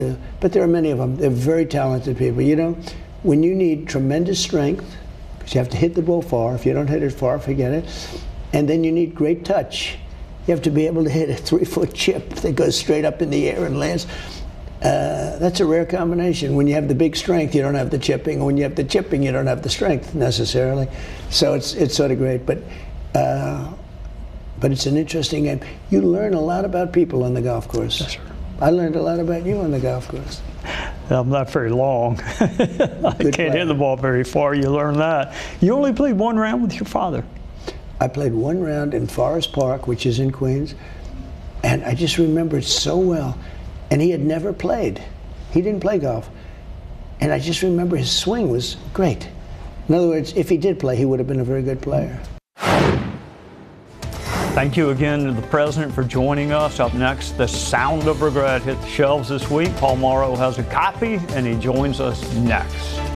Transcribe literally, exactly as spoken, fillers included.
But there are many of them. They're very talented people. You know, when you need tremendous strength, because you have to hit the ball far. If you don't hit it far, forget it. And then you need great touch. You have to be able to hit a three-foot chip that goes straight up in the air and lands. Uh, that's a rare combination. When you have the big strength, you don't have the chipping. When you have the chipping, you don't have the strength necessarily. So it's it's sort of great. But uh, but it's an interesting game. You learn a lot about people on the golf course. Yes, sir. I learned a lot about you on the golf course. I'm not very long. I can't player. hit the ball very far. You learn that. You only played one round with your father. I played one round in Forest Park, which is in Queens, and I just remember it so well. And he had never played. He didn't play golf. And I just remember his swing was great. In other words, if he did play, he would have been a very good player. Thank you again to the president for joining us. Up next, The Sound of Regret hit the shelves this week. Paul Morrow has a copy, and he joins us next.